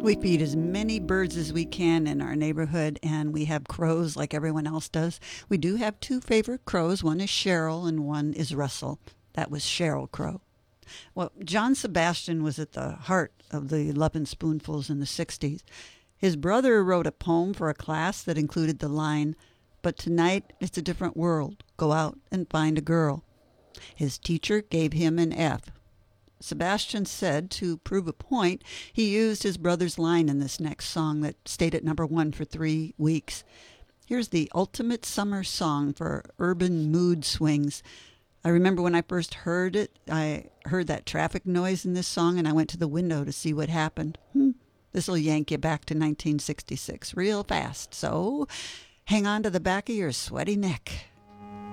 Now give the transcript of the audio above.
We feed as many birds as we can in our neighborhood, and we have crows like everyone else does. We do have two favorite crows. One is Cheryl, and one is Russell. That was Cheryl Crow. Well, John Sebastian was at the heart of the Lovin' Spoonfuls in the 60s. His brother wrote a poem for a class that included the line, "But tonight it's a different world. Go out and find a girl." His teacher gave him an F. Sebastian said to prove a point, he used his brother's line in this next song that stayed at #1 for 3 weeks. Here's the ultimate summer song for urban mood swings. I remember when I first heard it, I heard that traffic noise in this song and I went to the window to see what happened. This will yank you back to 1966 real fast, so hang on to the back of your sweaty neck.